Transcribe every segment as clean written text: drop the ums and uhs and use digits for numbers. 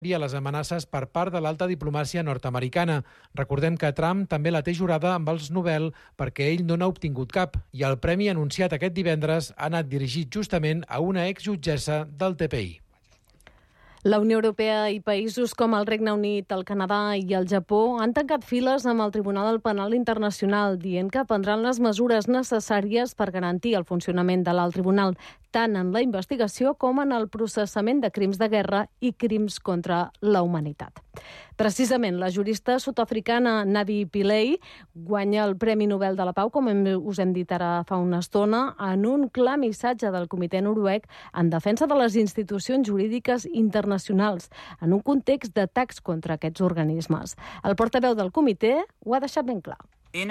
a les amenaces per part de l'alta diplomàcia nord-americana. Recordem que Trump també la té jurada amb els Nobel perquè ell no n'ha obtingut cap i el premi anunciat aquest divendres ha anat dirigit justament a una exjutgessa del TPI. La Unió Europea i països com el Regne Unit, el Canadà i el Japó han tancat files amb el Tribunal Penal Internacional, dient que prendran les mesures necessàries per garantir el funcionament de l'alt tribunal, tant en la investigació com en el processament de crims de guerra i crims contra la humanitat. Precisament, la jurista sud-africana Navi Pillay guanya el Premi Nobel de la Pau, com us hem dit ara fa una estona, en un clar missatge del comitè noruec en defensa de les institucions jurídiques internacionals, en un context d'atacs contra aquests organismes. El portaveu del comitè ho ha deixat ben clar.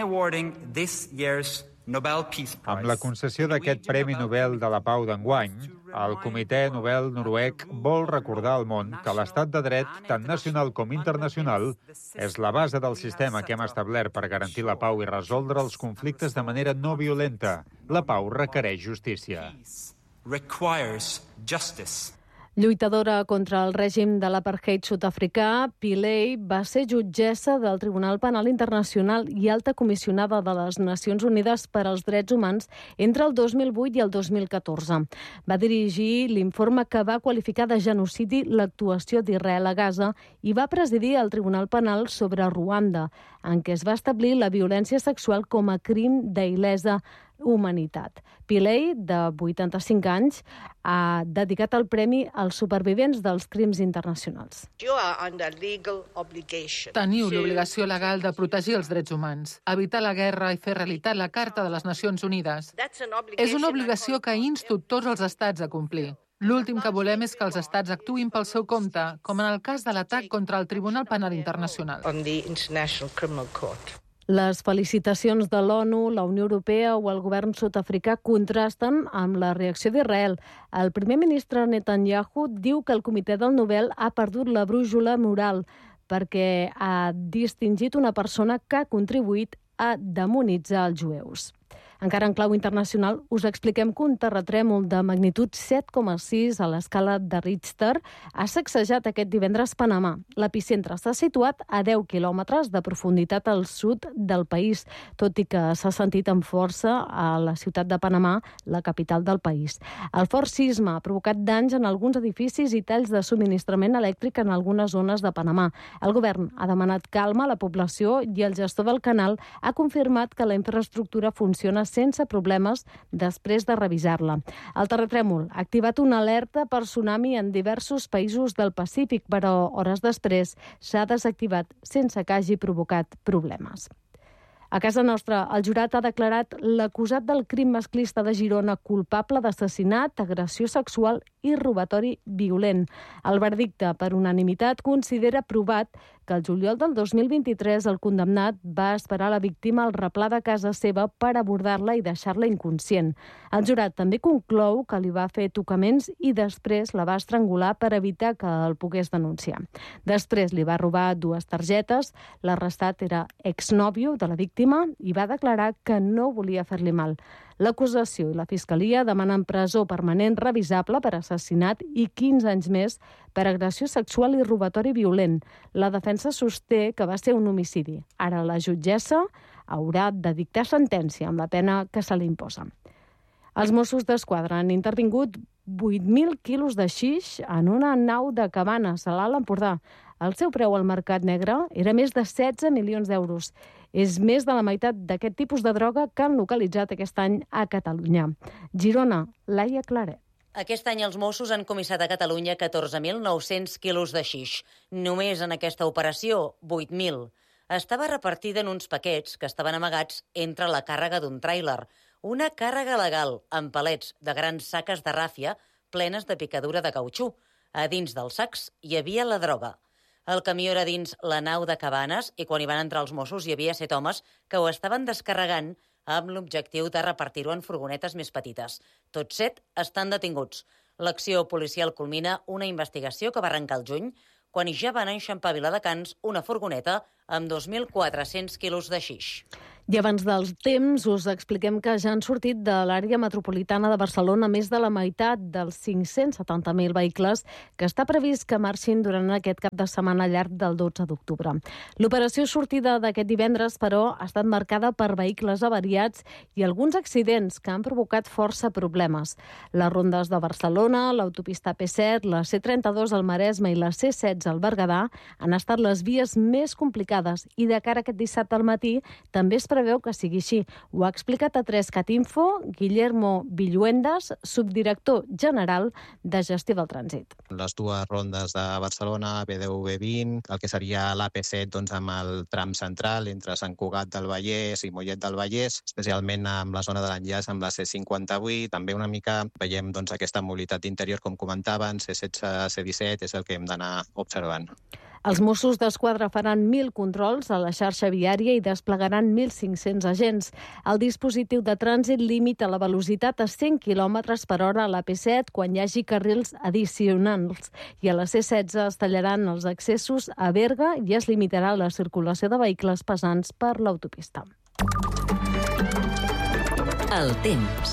Amb la concessió d'aquest Premi Nobel de la Pau d'enguany, el Comitè Nobel noruec vol recordar al món que l'estat de dret, tant nacional com internacional, és la base del sistema que hem establert per garantir la pau i resoldre els conflictes de manera no violenta. La pau requereix justícia. Lluitadora contra el règim de l'apartheid sud-africà, Pillay va ser jutgessa del Tribunal Penal Internacional i alta comissionada de les Nacions Unides per als Drets Humans entre el 2008 i el 2014. Va dirigir l'informe que va qualificar de genocidi l'actuació d'Israel a Gaza i va presidir el Tribunal Penal sobre Ruanda, en què es va establir la violència sexual com a crim d'il·lesa humanitat. Pillay, de 85 anys, ha dedicat el premi als supervivents dels crims internacionals. Teniu l'obligació legal de protegir els drets humans, evitar la guerra i fer realitat la Carta de les Nacions Unides. És una obligació que insto tots els estats a complir. L'últim que volem és que els estats actuïn pel seu compte, com en el cas de l'atac contra el Tribunal Penal Internacional. Les felicitacions de l'ONU, la Unió Europea o el govern sud-africà contrasten amb la reacció d'Israel. El primer ministre Netanyahu diu que el comitè del Nobel ha perdut la brúixola moral perquè ha distingit una persona que ha contribuït a demonitzar els jueus. Encara en clau internacional, us expliquem que un terratrèmol de magnitud 7,6 a l'escala de Richter ha sacsejat aquest divendres Panamà. L'epicentre s'ha situat a 10 quilòmetres de profunditat al sud del país, tot i que s'ha sentit amb força a la ciutat de Panamà, la capital del país. El fort sisme ha provocat danys en alguns edificis i talls de subministrament elèctric en algunes zones de Panamà. El govern ha demanat calma a la població i el gestor del canal ha confirmat que la infraestructura funciona sense problemes després de revisar-la. El terratrèmol ha activat una alerta per tsunami en diversos països del Pacífic, però hores després s'ha desactivat sense que hagi provocat problemes. A casa nostra, el jurat ha declarat l'acusat del crim masclista de Girona culpable d'assassinat, agressió sexual i robatori violent. El verdicte, per unanimitat, considera provat que el juliol del 2023 el condemnat va esperar la víctima al replà de casa seva per abordar-la i deixar-la inconscient. El jurat també conclou que li va fer tocaments i després la va estrangular per evitar que el pogués denunciar. Després li va robar 2 targetes, l'arrestat era exnòvio de la víctima i va declarar que no volia fer-li mal. L'acusació i la Fiscalia demanen presó permanent revisable per assassinat i 15 anys més per agressió sexual i robatori violent. La defensa sosté que va ser un homicidi. Ara la jutgessa haurà de dictar sentència amb la pena que se li imposa. Els Mossos d'Esquadra han intervingut 8.000 quilos de xix en una nau de Cabanes, a l'Alt Empordà. El seu preu al mercat negre era més de 16 milions d'euros. És més de la meitat d'aquest tipus de droga que han localitzat aquest any a Catalunya. Girona, Laia Claret. Aquest any els Mossos han comissat a Catalunya 14.900 quilos de xix. Només en aquesta operació, 8.000. Estava repartida en uns paquets que estaven amagats entre la càrrega d'un tràiler. Una càrrega legal amb palets de grans saques de ràfia plenes de picadura de cautxú. A dins dels sacs hi havia la droga. El camió era dins la nau de Cabanes i quan hi van entrar els Mossos hi havia 7 homes que ho estaven descarregant amb l'objectiu de repartir-ho en furgonetes més petites. Tots 7 estan detinguts. L'acció policial culmina una investigació que va arrencar el juny quan ja van enxampar a Viladecans una furgoneta amb 2.400 quilos de xix. I abans dels temps us expliquem que ja han sortit de l'àrea metropolitana de Barcelona més de la meitat dels 570.000 vehicles que està previst que marxin durant aquest cap de setmana llarg del 12 d'octubre. L'operació sortida d'aquest divendres, però, ha estat marcada per vehicles avariats i alguns accidents que han provocat força problemes. Les rondes de Barcelona, l'autopista P7, la C32 al Maresme i la C16 al Berguedà han estat les vies més complicades i de cara a aquest dissabte al matí també es preveu que sigui així. Ho ha explicat a 3CAT Info Guillermo Villuendas, subdirector general de gestió del trànsit. Les dues rondes de Barcelona, B10, B20, el que seria l'AP7 doncs, amb el tram central entre Sant Cugat del Vallès i Mollet del Vallès, especialment amb la zona de l'enllaç amb la C58. També una mica veiem doncs, aquesta mobilitat d'interior, com comentaven, C16, C17, és el que hem d'anar observant. Els Mossos d'Esquadra faran 1.000 controls a la xarxa viària i desplegaran 1.500 agents. El dispositiu de trànsit limita la velocitat a 100 km per hora a la P7 quan hi hagi carrils addicionals i a la C16 es tallaran els accessos a Berga i es limitarà la circulació de vehicles pesants per l'autopista. El temps.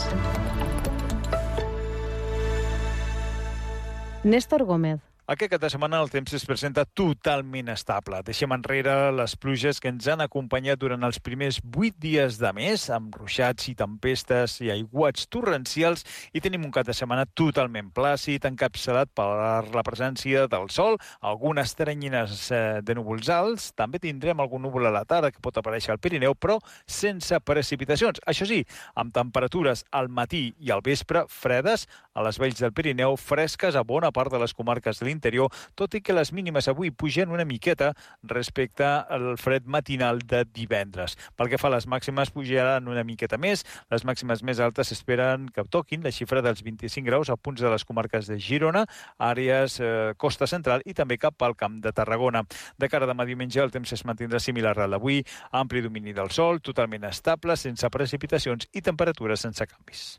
Néstor Gómez. Aquest cap de setmana el temps es presenta totalment estable. Deixem enrere les pluges que ens han acompanyat durant els primers 8 dies de mes, amb ruixats i tempestes i aiguats torrencials, i tenim un cap de setmana totalment plàcid, encapçalat per la presència del sol, algunes teranyines de núvols alts, també tindrem algun núvol a la tarda que pot aparèixer al Pirineu, però sense precipitacions. Això sí, amb temperatures al matí i al vespre fredes, a les valls del Pirineu fresques a bona part de les comarques de l'interior, tot i que les mínimes avui pugen una miqueta respecte al fred matinal de divendres. Pel que fa a les màximes, pujaran una miqueta més. Les màximes més altes esperen que toquin la xifra dels 25 graus a punts de les comarques de Girona, àrees costa central i també cap al Camp de Tarragona. De cara a demà diumenge el temps es mantindrà similar al d'avui, ampli domini del sol, totalment estable, sense precipitacions i temperatures sense canvis.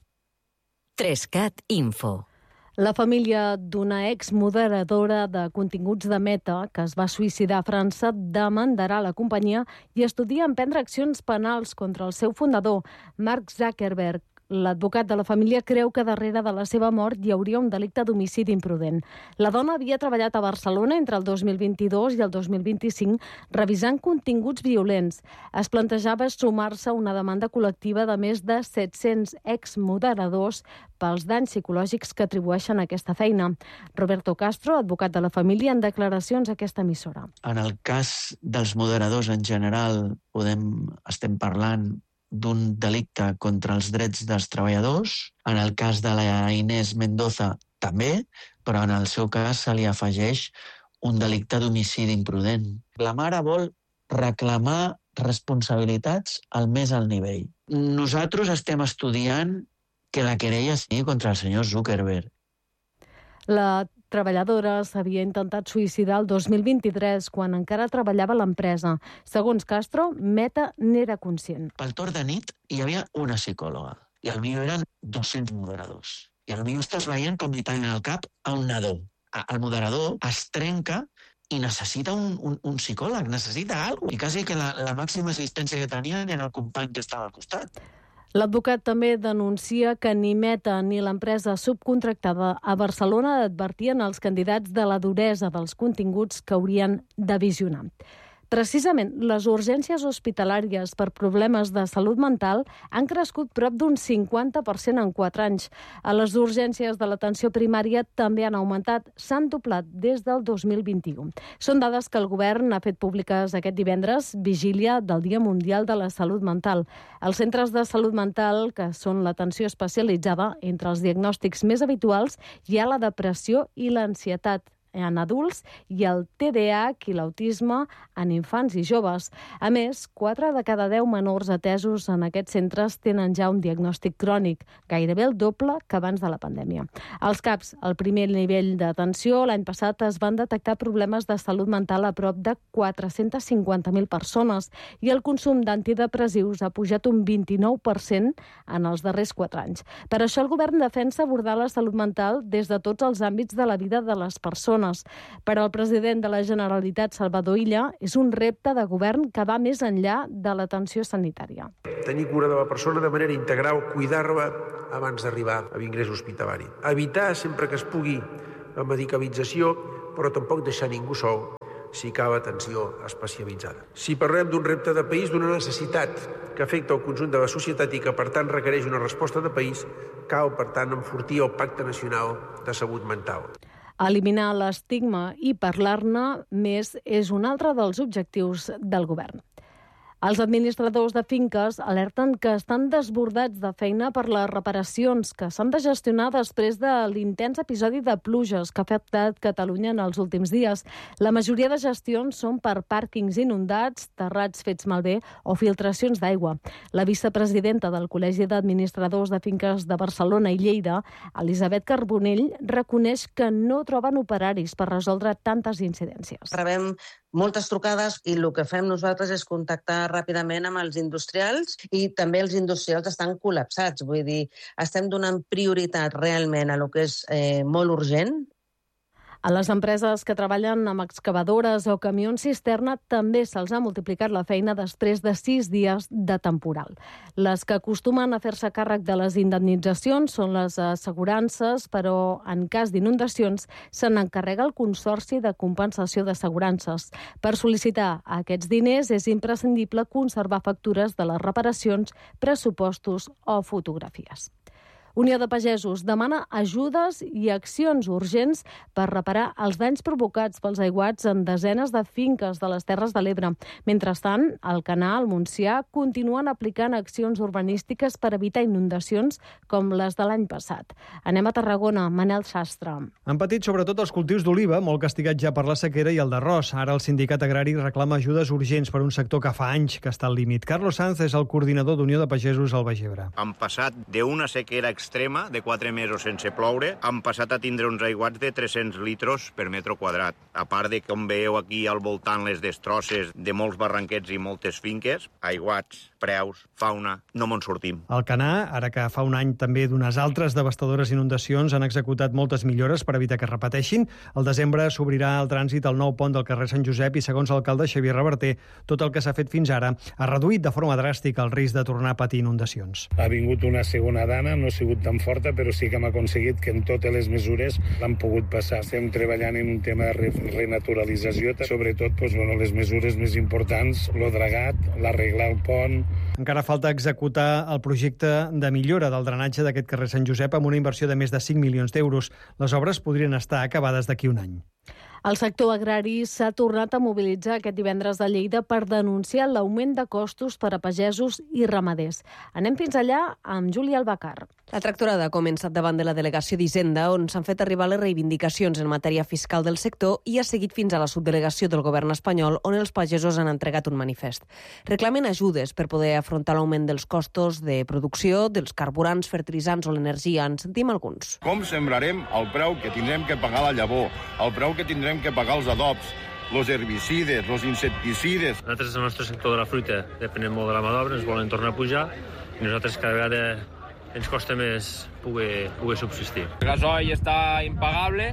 3CAT Info. La família d'una exmoderadora de continguts de Meta, que es va suïcidar a França, demandarà la companyia i estudia emprendre accions penals contra el seu fundador, Mark Zuckerberg. L'advocat de la família creu que darrere de la seva mort hi hauria un delicte d'homicidi imprudent. La dona havia treballat a Barcelona entre el 2022 i el 2025 revisant continguts violents. Es plantejava sumar-se a una demanda col·lectiva de més de 700 exmoderadors pels danys psicològics que atribueixen a aquesta feina. Roberto Castro, advocat de la família, en declaracions a aquesta emissora. En el cas dels moderadors en general estem parlant d'un delicte contra els drets dels treballadors. En el cas de la Inés Mendoza també, però en el seu cas se li afegeix un delicte d'homicidi imprudent. La mare vol reclamar responsabilitats al més alt nivell. Nosaltres estem estudiant que la querella sigui contra el senyor Zuckerberg. La treballadora s'havia intentat suïcidar el 2023, quan encara treballava a l'empresa. Segons Castro, Meta n'era conscient. Pel torn de nit hi havia una psicòloga, i al millor eren 200 moderadors. I al millor estàs veient com li tallen el cap a un nadó. El moderador es trenca i necessita un psicòleg, necessita alguna cosa. I quasi que la màxima assistència que tenien era el company que estava al costat. L'advocat també denuncia que ni Meta ni l'empresa subcontractada a Barcelona advertien als candidats de la duresa dels continguts que haurien de visionar. Precisament, les urgències hospitalàries per problemes de salut mental han crescut prop d'un 50% en 4 anys. A les urgències de l'atenció primària també han augmentat, s'han doblat des del 2021. Són dades que el govern ha fet públiques aquest divendres, vigília del Dia Mundial de la Salut Mental. Els centres de salut mental, que són l'atenció especialitzada, entre els diagnòstics més habituals hi ha la depressió i l'ansietat en adults i el TDAH i l'autisme en infants i joves. A més, 4 de cada 10 menors atesos en aquests centres tenen ja un diagnòstic crònic, gairebé el doble que abans de la pandèmia. Als CAPs, al primer nivell d'atenció, l'any passat es van detectar problemes de salut mental a prop de 450.000 persones i el consum d'antidepressius ha pujat un 29% en els darrers 4 anys. Per això el govern defensa abordar la salut mental des de tots els àmbits de la vida de les persones, persones. Per al president de la Generalitat, Salvador Illa, és un repte de govern que va més enllà de l'atenció sanitària. Tenir cura de la persona de manera integral, cuidar-la abans d'arribar a l'ingrés hospitalari. Evitar sempre que es pugui la medicalització, però tampoc deixar ningú sol si cal atenció especialitzada. Si parlem d'un repte de país, d'una necessitat que afecta el conjunt de la societat i que, per tant, requereix una resposta de país, cal, per tant, enfortir el Pacte Nacional de Salut Mental. Eliminar l'estigma i parlar-ne més és un altre dels objectius del govern. Els administradors de finques alerten que estan desbordats de feina per les reparacions que s'han de gestionar després de l'intens episodi de pluges que ha afectat Catalunya en els últims dies. La majoria de gestions són per pàrquings inundats, terrats fets malbé o filtracions d'aigua. La vicepresidenta del Col·legi d'Administradors de Finques de Barcelona i Lleida, Elisabet Carbonell, reconeix que no troben operaris per resoldre tantes incidències. Rebem moltes trucades i el que fem nosaltres és contactar ràpidament amb els industrials i també els industrials estan col·lapsats. Vull dir, estem donant prioritat realment a el que és molt urgent. A les empreses que treballen amb excavadores o camions cisterna també se'ls ha multiplicat la feina després de 6 dies de temporal. Les que acostumen a fer-se càrrec de les indemnitzacions són les assegurances, però en cas d'inundacions se n'encarrega el Consorci de Compensació d'Assegurances. Per sol·licitar aquests diners és imprescindible conservar factures de les reparacions, pressupostos o fotografies. Unió de Pagesos demana ajudes i accions urgents per reparar els danys provocats pels aiguats en desenes de finques de les Terres de l'Ebre. Mentrestant, Alcanar, al Montsià, continuen aplicant accions urbanístiques per evitar inundacions com les de l'any passat. Anem a Tarragona, Manel Sastre. Han patit sobretot els cultius d'oliva, molt castigats ja per la sequera, i el d'arròs. Ara el sindicat agrari reclama ajudes urgents per un sector que fa anys que està al límit. Carlos Sanz és el coordinador d'Unió de Pagesos al Baix Ebre. Han passat d'una sequera extrema de 4 mesos sense ploure, han passat a tindre uns aiguats de 300 litros per metre quadrat. A part de, com veieu aquí al voltant, les destrosses de molts barranquets i moltes finques, aiguats, preus, fauna, no me'n sortim. Alcanar, ara que fa un any també d'unes altres devastadores inundacions, han executat moltes millores per evitar que es repeteixin. Al desembre s'obrirà el trànsit al nou pont del carrer Sant Josep i, segons l'alcalde Xavier Reverter, tot el que s'ha fet fins ara ha reduït de forma dràstica el risc de tornar a patir inundacions. Ha vingut una segona dana, no ha sigut tan forta, però sí que hem aconseguit que en totes les mesures l'han pogut passar. Estem treballant en un tema de renaturalització, sobretot les mesures més importants, el dragat, l'arreglar el pont. Encara falta executar el projecte de millora del drenatge d'aquest carrer Sant Josep amb una inversió de més de 5 milions d'euros. Les obres podrien estar acabades d'aquí un any. El sector agrari s'ha tornat a mobilitzar aquest divendres a Lleida per denunciar l'augment de costos per a pagesos i ramaders. Anem fins allà amb Júlia Albacar. La tractorada ha començat davant de la delegació d'Hisenda, on s'han fet arribar les reivindicacions en matèria fiscal del sector, i ha seguit fins a la subdelegació del govern espanyol, on els pagesos han entregat un manifest. Reclamen ajudes per poder afrontar l'augment dels costos de producció, dels carburants, fertilitzants o l'energia. En sentim alguns. Com sembrarem el preu que tindrem que pagar la llavor, el preu que tindrem que pagar els adobs, els herbicides, els insecticides. Nosaltres, el nostre sector de la fruita, depenem molt de la mà d'obra, ens volen tornar a pujar, i nosaltres cada vegada ens costa més poder subsistir. El gasoil està impagable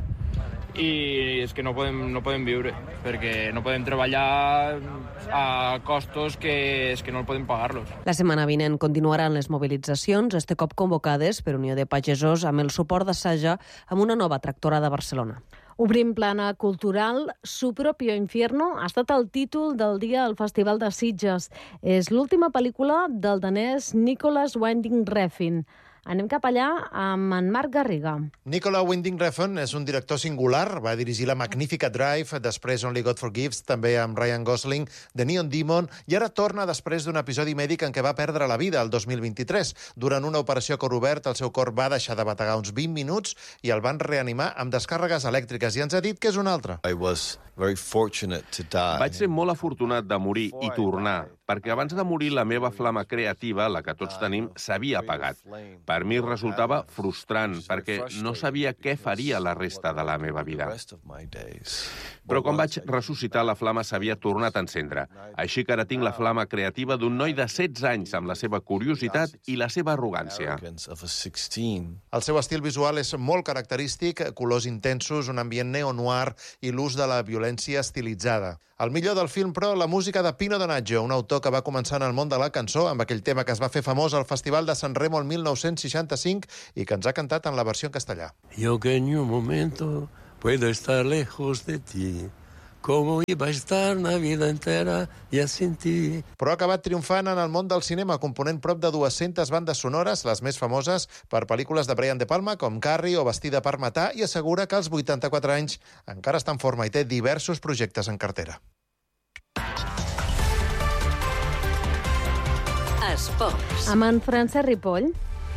i és que no podem viure, perquè no podem treballar a costos que és que no podem pagar-los. La setmana vinent continuaran les mobilitzacions, este cop convocades per Unió de Pagesos amb el suport d'Assaja, amb una nova tractorada a Barcelona. Obrim plana cultural, Su propio infierno ha estat el títol del dia al Festival de Sitges. És l'última pel·lícula del danès Nicolas Winding Refn. Anem cap allà amb en Marc Garriga. Nicolas Winding Refn és un director singular. Va dirigir la magnífica Drive, després Only God Forgives, també amb Ryan Gosling, The Neon Demon, i ara torna després d'un episodi mèdic en què va perdre la vida el 2023. Durant una operació a cor obert, el seu cor va deixar de bategar uns 20 minuts i el van reanimar amb descàrregues elèctriques, i ens ha dit que és un altre. Vaig ser molt afortunat de morir i tornar. perquè abans de morir la meva flama creativa, la que tots tenim, s'havia apagat. Per mi resultava frustrant, perquè no sabia què faria la resta de la meva vida. Però quan vaig ressuscitar, la flama s'havia tornat a encendre. Així que ara tinc la flama creativa d'un noi de 16 anys, amb la seva curiositat i la seva arrogància. El seu estil visual és molt característic, colors intensos, un ambient neo-noir i l'ús de la violència estilitzada. El millor del film, però, la música de Pino Donaggio, un autor que va començar en el món de la cançó amb aquell tema que es va fer famós al Festival de San Remo el 1965 i que ens ha cantat en la versió en castellà. Yo que en un momento puedo estar lejos de ti, como iba a estar la vida entera ya sin ti. Però ha acabat triomfant en el món del cinema, component prop de 200 bandes sonores, les més famoses per pel·lícules de Brian De Palma, com Carrie o Vestida per matar, i assegura que als 84 anys encara està en forma i té diversos projectes en cartera. Esports. Amb en Francesc Ripoll.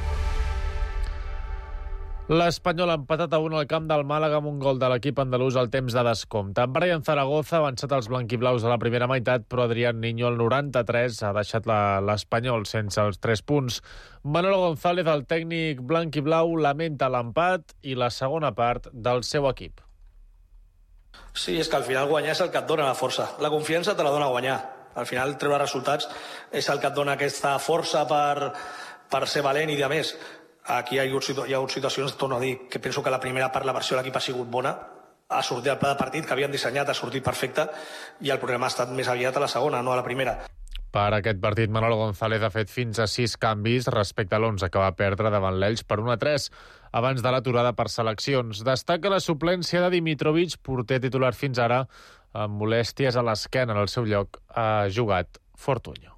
L'Espanyol ha empatat a 1 al camp del Màlaga amb un gol de l'equip andalús al temps de descompte. Brian Zaragoza ha avançat els blanquiblaus a la primera meitat, però Adrián Niño al 93 ha deixat l'Espanyol sense els 3 punts. Manolo González, el tècnic blanquiblau, lamenta l'empat i la segona part del seu equip. Sí, és que al final guanyar és el que et dona la força. La confiança te la dona guanyar. Al final treure resultats és el que et dona aquesta força per ser valent i de més. Aquí hi ha hagut situacions, torno a dir, que penso que la primera part la versió de l'equip ha sigut bona, ha sortit el pla de partit que havien dissenyat, ha sortit perfecte, i el problema ha estat més aviat a la segona, no a la primera. Per aquest partit, Manolo González ha fet fins a 6 canvis respecte a l'11 que va perdre davant l'Elx per 1-3 abans de l'aturada per seleccions. Destaca la suplència de Dimitrovic, porter titular fins ara, amb molèsties a l'esquena. En el seu lloc ha jugat Fortuño.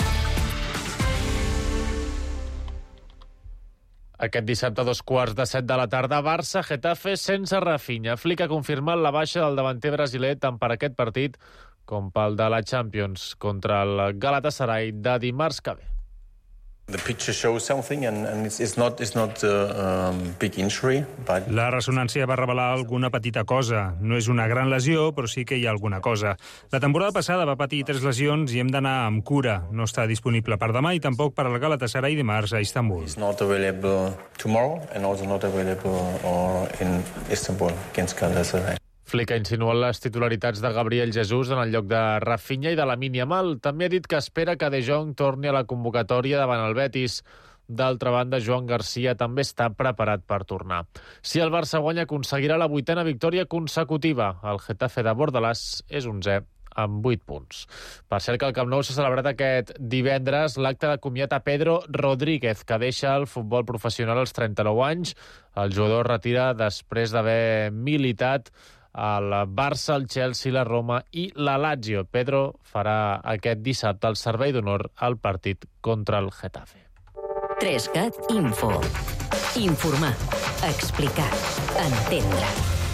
Aquest dissabte a 2:15 de la tarda, Barça-Getafe sense Rafinha. Flick ha confirmat la baixa del davanter brasiler tant per aquest partit com pel de la Champions contra el Galatasaray de dimarts que ve. The picture shows something and it's not a big injury, but... La ressonància va revelar alguna petita cosa. No és una gran lesió, però sí que hi ha alguna cosa. La temporada passada va patir 3 lesions i hem d'anar amb cura. No està disponible per demà i tampoc per al Galatasaray dimarts a Istanbul. It's not available tomorrow and also not available in Istanbul against Galatasaray. Flick ha insinuat les titularitats de Gabriel Jesús en el lloc de Rafinha i de Lamine Yamal. També ha dit que espera que De Jong torni a la convocatòria davant el Betis. D'altra banda, Joan Garcia també està preparat per tornar. Si el Barça guanya, aconseguirà la 8ª victòria consecutiva. El Getafe de Bordalàs és 11è amb 8 punts. Per cert que al Camp Nou s'ha celebrat aquest divendres l'acte de comiat a Pedro Rodríguez, que deixa el futbol professional als 39 anys. El jugador retira després d'haver militat al Barça, el Chelsea, la Roma i la Lazio. Pedro farà aquest dissabte el servei d'honor al partit contra el Getafe. 3CAT Info. Informar, explicar, entendre.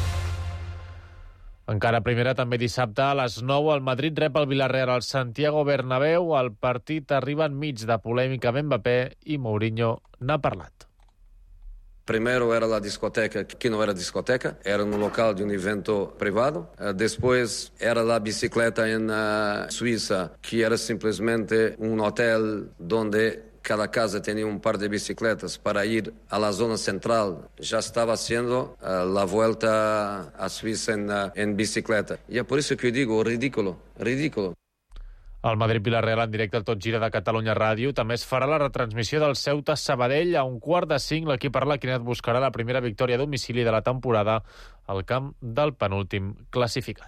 Encara primera, també dissabte a les 9, el Madrid rep el Villarreal al Santiago Bernabéu. El partit arriba enmig de polèmica amb Mbappé i Mourinho n'ha parlat. Primero era la discoteca, que no era discoteca, era un local de un evento privado. Después era la bicicleta en Suiza, que era simplemente un hotel donde cada casa tenía un par de bicicletas para ir a la zona central. Ya estaba haciendo la vuelta a Suiza en bicicleta. Y es por eso que yo digo, ridículo. El Madrid-Villarreal en directe al Tot Gira de Catalunya Ràdio. També es farà la retransmissió del Ceuta-Sabadell. A 1:45 l'equip arlequinat buscarà la primera victòria a domicili de la temporada al camp del penúltim classificat.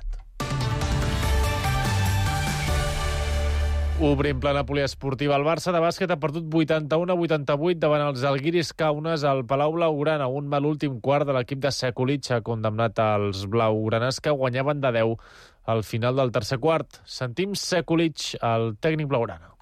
Obrim plana poliesportiva. El Barça de bàsquet ha perdut 81-88 davant els Žalgiris Kaunas al Palau Blaugrana. Un mal últim quart de l'equip de Sekulic ha condemnat als blaugranes, que guanyaven de 10 al final del tercer quart. Sentim Sekulic, el tècnic blaugrana.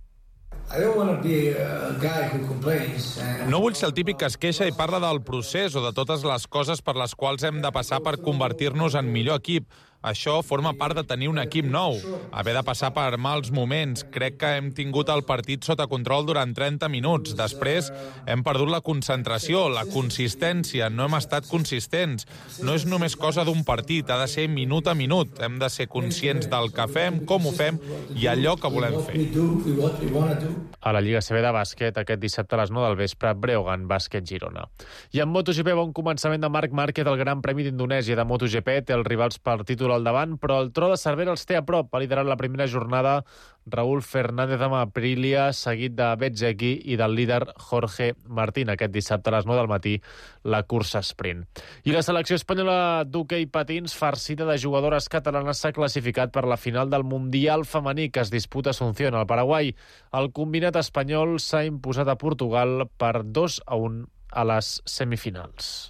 No vull ser el típic que es queixa i parla del procés o de totes les coses per les quals hem de passar per convertir-nos en millor equip. Això forma part de tenir un equip nou, haver de passar per mals moments. Crec que hem tingut el partit sota control durant 30 minuts. Després hem perdut la concentració, la consistència, no hem estat consistents. No és només cosa d'un partit, ha de ser minut a minut. Hem de ser conscients del que fem, com ho fem i allò que volem fer. A la Lliga CB de bàsquet, aquest dissabte a les 9 del vespre, Breogán Bàsquet Girona. I en MotoGP, bon començament de Marc Márquez al Gran Premi d'Indonèsia de MotoGP. Té els rivals per títol al davant, però el Tro de Cervera els té a prop. Ha liderat la primera jornada Raúl Fernández amb Aprilia, seguit de Bezzecchi i del líder Jorge Martín. Aquest dissabte a les 9 del matí, la cursa sprint. I la selecció espanyola d'hoquei patins, farcida de jugadores catalanes, s'ha classificat per la final del Mundial femení que es disputa a Asunción, al Paraguai. El combinat espanyol s'ha imposat a Portugal per 2-1 a les semifinals.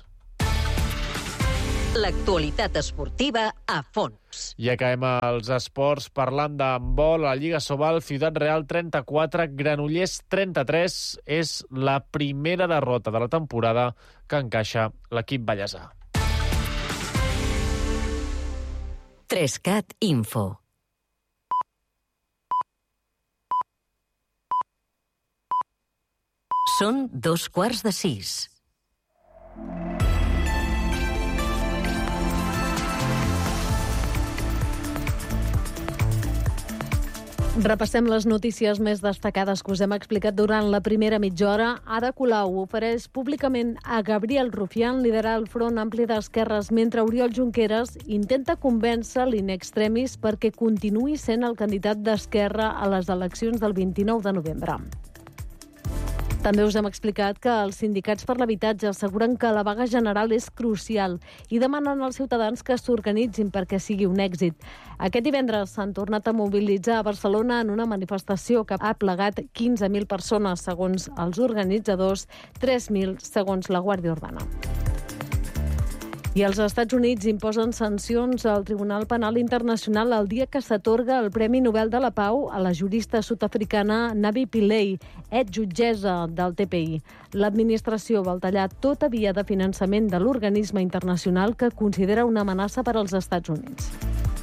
L'actualitat esportiva a fons. I acabem els esports parlant d'handbol. A la Lliga Sobal, Ciutat Real 34, Granollers 33. És la primera derrota de la temporada que encaixa l'equip ballesà. 3CAT Info. Són 5:15. Repassem les notícies més destacades que us hem explicat durant la primera mitja hora. Ada Colau ofereix públicament a Gabriel Rufián liderar el Front Ampli d'Esquerres, mentre Oriol Junqueras intenta convèncer l'in extremis perquè continuï sent el candidat d'Esquerra a les eleccions del 29 de novembre. També us hem explicat que els sindicats per l'habitatge asseguren que la vaga general és crucial i demanen als ciutadans que s'organitzin perquè sigui un èxit. Aquest divendres s'han tornat a mobilitzar a Barcelona en una manifestació que ha plegat 15.000 persones, segons els organitzadors, 3.000 segons la Guàrdia Urbana. I els Estats Units imposen sancions al Tribunal Penal Internacional el dia que s'atorga el Premi Nobel de la Pau a la jurista sud-africana Navi Pillay, jutgessa del TPI. L'administració vol tallar tota via de finançament de l'organisme internacional que considera una amenaça per als Estats Units.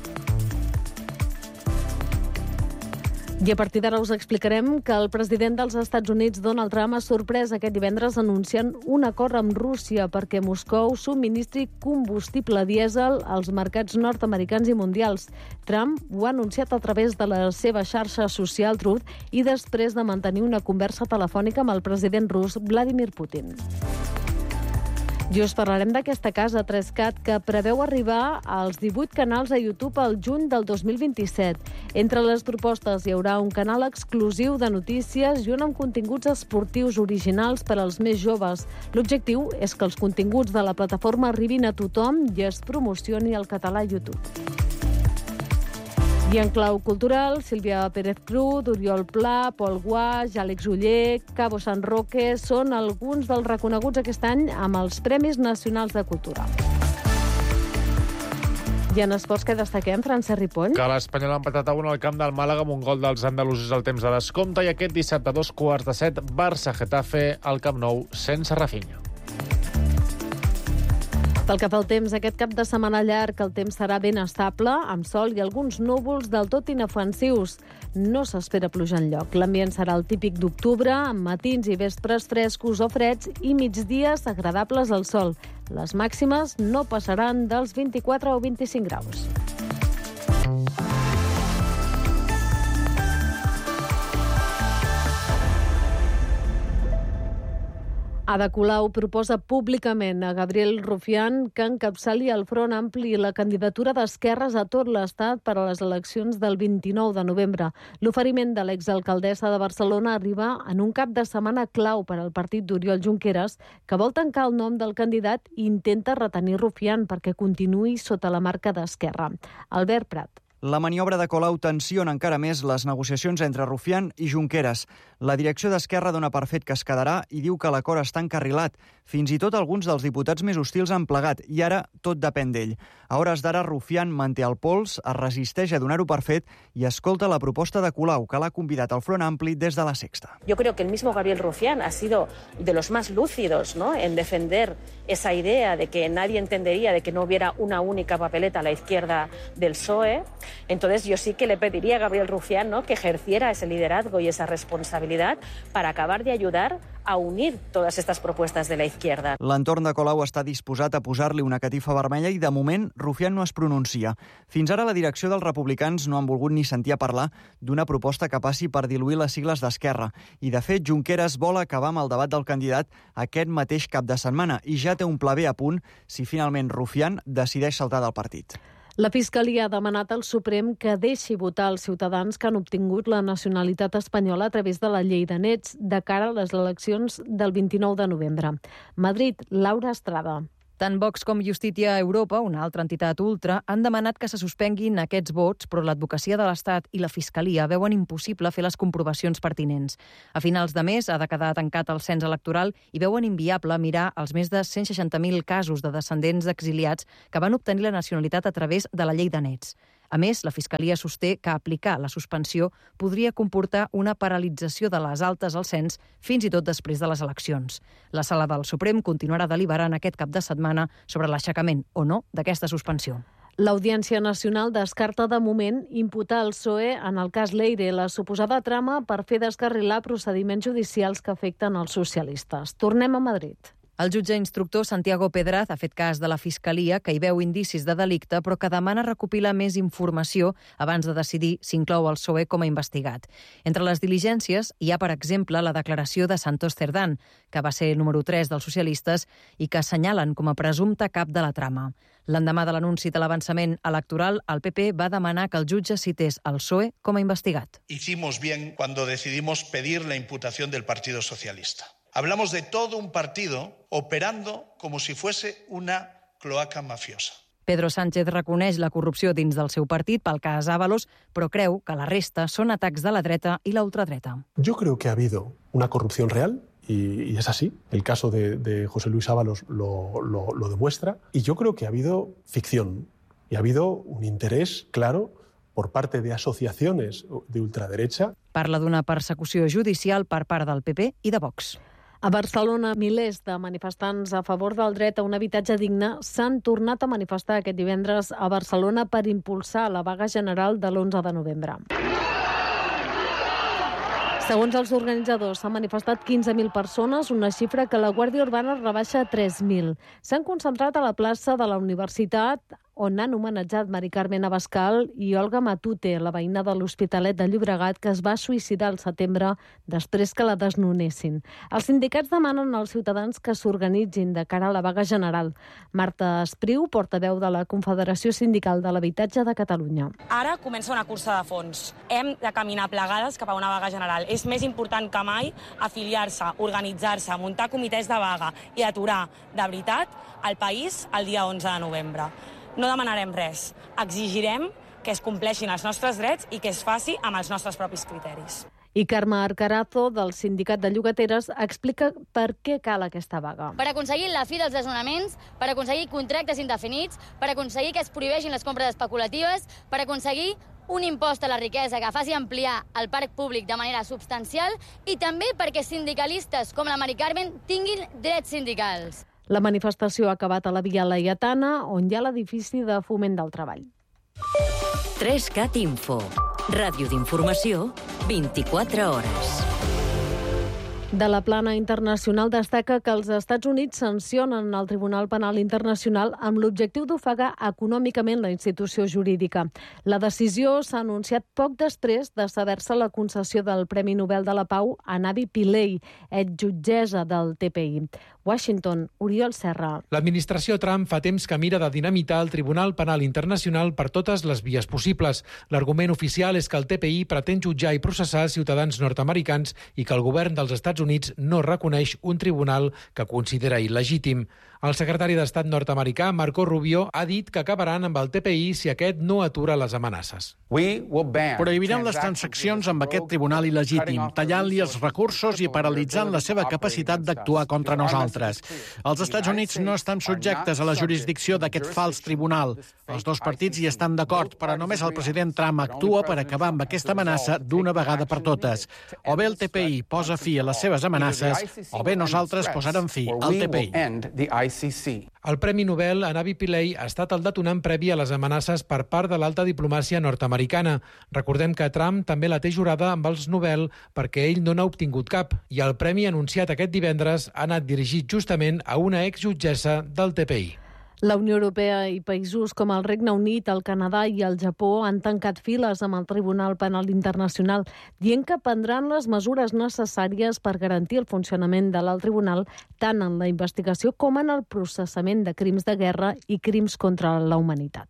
I a partir d'ara us explicarem que el president dels Estats Units, Donald Trump, ha sorprès aquest divendres anunciant un acord amb Rússia perquè Moscou subministri combustible dièsel als mercats nord-americans i mundials. Trump ho ha anunciat a través de la seva xarxa social Truth i després de mantenir una conversa telefònica amb el president rus Vladimir Putin. I us parlarem d'aquesta casa 3CAT que preveu arribar als 18 canals a YouTube al juny del 2027. Entre les propostes hi haurà un canal exclusiu de notícies i un amb continguts esportius originals per als més joves. L'objectiu és que els continguts de la plataforma arribin a tothom i es promocioni el català a YouTube. I en clau cultural, Sílvia Pérez Cruz, Oriol Pla, Pol Guaix, Àlex Oller, Cabo San Roque són alguns dels reconeguts aquest any amb els Premis Nacionals de Cultura. I en esports que destaquem, Francesc Ripoll? Que l'Espanyol ha empatat a 1 al camp del Màlaga amb un gol dels andalusos al temps de descompte i aquest dissabte a 2:15, Barça-Getafe al Camp Nou sense Rafinha. Pel que fa al temps, aquest cap de setmana llarg el temps serà ben estable, amb sol i alguns núvols del tot inofensius. No s'espera pluja enlloc. L'ambient serà el típic d'octubre, amb matins i vespres frescos o freds i migdies agradables al sol. Les màximes no passaran dels 24 o 25 graus. Ada Colau proposa públicament a Gabriel Rufián que encapçali el Front Ampli i la candidatura d'esquerres a tot l'Estat per a les eleccions del 29 de novembre. L'oferiment de l'exalcaldessa de Barcelona arriba en un cap de setmana clau per al partit d'Oriol Junqueras, que vol tancar el nom del candidat i intenta retenir Rufián perquè continuï sota la marca d'Esquerra. Albert Prat. La maniobra de Colau tensiona encara més les negociacions entre Rufián i Junqueras. La direcció d'Esquerra dona per fet que es quedarà i diu que l'acord està encarrilat. Fins i tot alguns dels diputats més hostils han plegat i ara tot depèn d'ell. A hores d'ara, Rufián manté el pols, es resisteix a donar-ho per fet i escolta la proposta de Colau, que l'ha convidat al Front Ampli des de La Sexta. Yo creo que el mismo Gabriel Rufián ha sido de los más lúcidos, ¿no?, en defender esa idea de que nadie entendería de que no hubiera una única papeleta a la izquierda del PSOE. Entonces yo sí que le pediría a Gabriel Rufián, ¿no?, que ejerciera ese liderazgo y esa responsabilidad para acabar de ayudar a unir todas estas propuestas de la izquierda. L'entorn de Colau està disposat a posar-li una catifa vermella i, de moment, Rufián no es pronuncia. Fins ara, la direcció dels republicans no han volgut ni sentir a parlar d'una proposta que passi per diluir les sigles d'Esquerra. I, de fet, Junqueras vol acabar amb el debat del candidat aquest mateix cap de setmana i ja té un pla B a punt si finalment Rufián decideix saltar del partit. La Fiscalia ha demanat al Suprem que deixi votar els ciutadans que han obtingut la nacionalitat espanyola a través de la llei de nets de cara a les eleccions del 29 de novembre. Madrid, Laura Estrada. Tant Vox com Justícia Europa, una altra entitat ultra, han demanat que se suspenguin aquests vots, però l'advocacia de l'Estat i la Fiscalia veuen impossible fer les comprovacions pertinents. A finals de mes ha de quedar tancat el cens electoral i veuen inviable mirar els més de 160.000 casos de descendents d'exiliats que van obtenir la nacionalitat a través de la llei de nets. A més, la Fiscalia sosté que aplicar la suspensió podria comportar una paralització de les altes al cens fins i tot després de les eleccions. La Sala del Suprem continuarà deliberant aquest cap de setmana sobre l'aixecament o no d'aquesta suspensió. L'Audiència Nacional descarta de moment imputar al PSOE en el cas Leire la suposada trama per fer descarrilar procediments judicials que afecten els socialistes. Tornem a Madrid. El jutge instructor Santiago Pedraz ha fet cas de la Fiscalia, que hi veu indicis de delicte, però que demana recopilar més informació abans de decidir si inclou el PSOE com a investigat. Entre les diligències hi ha, per exemple, la declaració de Santos Cerdán, que va ser número 3 dels socialistes i que assenyalen com a presumpte cap de la trama. L'endemà de l'anunci de l'avançament electoral, el PP va demanar que el jutge cités el PSOE com a investigat. Hicimos bien cuando decidimos pedir la imputación del Partido Socialista. Hablamos de todo un partido operando como si fuese una cloaca mafiosa. Pedro Sánchez reconeix la corrupció dins del seu partit pel cas Ábalos, però creu que la resta són atacs de la dreta i la ultradreta. Yo creo que ha habido una corrupción real y es así. El caso de José Luis Ábalos lo demuestra. Y yo creo que ha habido ficción y ha habido un interés claro por parte de asociaciones de ultraderecha. Parla d'una persecució judicial per part del PP i de Vox. A Barcelona, milers de manifestants a favor del dret a un habitatge digne s'han tornat a manifestar aquest divendres a Barcelona per impulsar la vaga general de l'11 de novembre. Segons els organitzadors, s'han manifestat 15.000 persones, una xifra que la Guàrdia Urbana rebaixa a 3.000. S'han concentrat a la plaça de la Universitat, on han homenatjat Mari Carmen Abascal i Olga Matute, la veïna de l'Hospitalet de Llobregat, que es va suïcidar al setembre després que la desnonessin. Els sindicats demanen als ciutadans que s'organitzin de cara a la vaga general. Marta Espriu, portaveu de la Confederació Sindical de l'Habitatge de Catalunya. Ara comença una cursa de fons. Hem de caminar plegades cap a una vaga general. És més important que mai afiliar-se, organitzar-se, muntar comitès de vaga i aturar, de veritat, el país el dia 11 de novembre. No demanarem res. Exigirem que es compleixin els nostres drets i que es faci amb els nostres propis criteris. I Carme Arcarazo, del Sindicat de Llogateres, explica per què cal aquesta vaga. Per aconseguir la fi dels desnonaments, per aconseguir contractes indefinits, per aconseguir que es prohibeixin les compres especulatives, per aconseguir un impost a la riquesa que faci ampliar el parc públic de manera substancial i també perquè sindicalistes com la Mari Carmen tinguin drets sindicals. La manifestació ha acabat a la Via Laietana, on hi ha l'edifici de Foment del Treball. 3CAT Info. Ràdio d'informació, 24 hores. De la plana internacional destaca que els Estats Units sancionen el Tribunal Penal Internacional amb l'objectiu d'ofegar econòmicament la institució jurídica. La decisió s'ha anunciat poc després de saber-se la concessió del Premi Nobel de la Pau a Navi Pillay, exjutgessa del TPI. Washington, Oriol Serra. L'administració Trump fa temps que mira de dinamitar el Tribunal Penal Internacional per totes les vies possibles. L'argument oficial és que el TPI pretén jutjar i processar ciutadans nord-americans i que el govern dels Estats Units no reconeix un tribunal que considera il·legítim. El secretari d'Estat nord-americà, Marco Rubio, ha dit que acabaran amb el TPI si aquest no atura les amenaces. Prohibirem les transaccions amb aquest tribunal il·legítim, tallant-li els recursos i paralitzant la seva capacitat d'actuar contra nosaltres. Els Estats Units no estan subjectes a la jurisdicció d'aquest fals tribunal. Els dos partits hi estan d'acord, però només el president Trump actua per acabar amb aquesta amenaça d'una vegada per totes. O bé el TPI posa fi a les seves amenaces, o bé nosaltres posarem fi al TPI. El Premi Nobel a Navi Pillay ha estat el detonant previ a les amenaces per part de l'alta diplomàcia nord-americana. Recordem que Trump també la té jurada amb els Nobel perquè ell no n'ha obtingut cap i el premi anunciat aquest divendres ha anat dirigit justament a una exjutgessa del TPI. La Unió Europea i països com el Regne Unit, el Canadà i el Japó han tancat files amb el Tribunal Penal Internacional, dient que prendran les mesures necessàries per garantir el funcionament de l'alt tribunal tant en la investigació com en el processament de crims de guerra i crims contra la humanitat.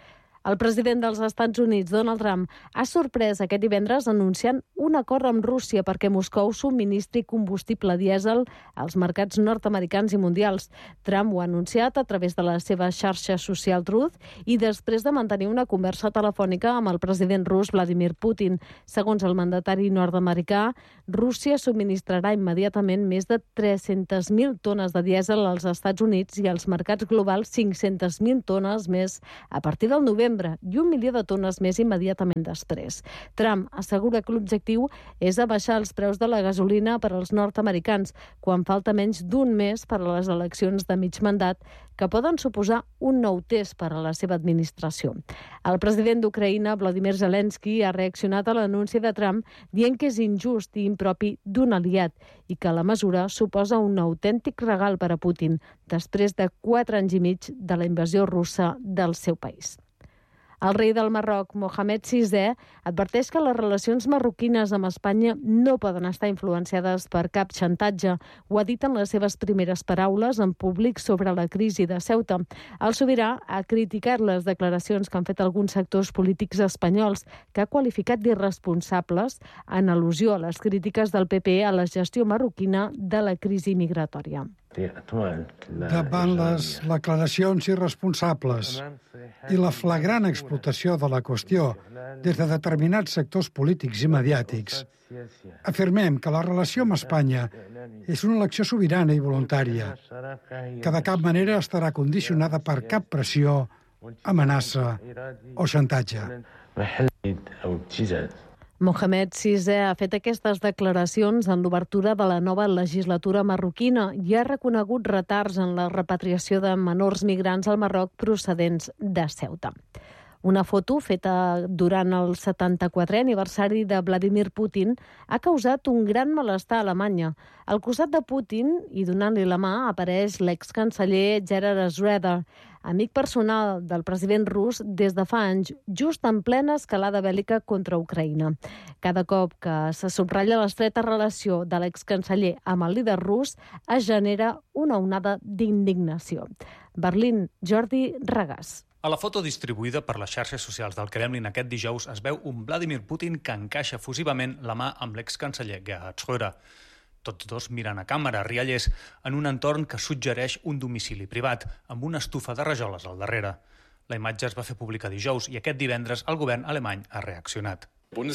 El president dels Estats Units, Donald Trump, ha sorprès aquest divendres anunciant un acord amb Rússia perquè Moscou subministri combustible dièsel als mercats nord-americans i mundials. Trump ho ha anunciat a través de la seva xarxa social Truth i després de mantenir una conversa telefònica amb el president rus Vladimir Putin. Segons el mandatari nord-americà, Rússia subministrarà immediatament més de 300.000 tones de dièsel als Estats Units i als mercats globals 500.000 tones més a partir del novembre i 1 milió de tones més immediatament després. Trump assegura que l'objectiu és abaixar els preus de la gasolina per als nord-americans quan falta menys d'un mes per a les eleccions de mig mandat que poden suposar un nou test per a la seva administració. El president d'Ucraïna, Volodymyr Zelensky, ha reaccionat a l'anunci de Trump dient que és injust i impropi d'un aliat i que la mesura suposa un autèntic regal per a Putin després de 4 anys i mig de la invasió russa del seu país. El rei del Marroc, Mohamed VI, adverteix que les relacions marroquines amb Espanya no poden estar influenciades per cap xantatge. Ho ha dit en les seves primeres paraules en públic sobre la crisi de Ceuta. El sobirà ha criticat les declaracions que han fet alguns sectors polítics espanyols, que ha qualificat d'irresponsables en al·lusió a les crítiques del PP a la gestió marroquina de la crisi migratòria. Davant les declaracions irresponsables i la flagrant explotació de la qüestió des de determinats sectors polítics i mediàtics, afirmem que la relació amb Espanya és una elecció sobirana i voluntària, que de cap manera estarà condicionada per cap pressió, amenaça o xantatge. Mohamed VI ha fet aquestes declaracions en l'obertura de la nova legislatura marroquina i ha reconegut retards en la repatriació de menors migrants al Marroc procedents de Ceuta. Una foto feta durant el 74è aniversari de Vladimir Putin ha causat un gran malestar a Alemanya. Al costat de Putin, i donant-li la mà, apareix l'excanceller Gerhard Schröder, amic personal del president rus des de fa anys, just en plena escalada bèl·lica contra Ucraïna. Cada cop que se subratlla l'estreta relació de l'excanceller amb el líder rus, es genera una onada d'indignació. Berlín, Jordi Regàs. A la foto distribuïda per les xarxes socials del Kremlin aquest dijous es veu un Vladimir Putin que encaixa fusivament la mà amb l'excanceller Gerhard Schröder. Tots dos miren a càmera, riallers, en un entorn que suggereix un domicili privat, amb una estufa de rajoles al darrere. La imatge es va fer pública dijous i aquest divendres el govern alemany ha reaccionat.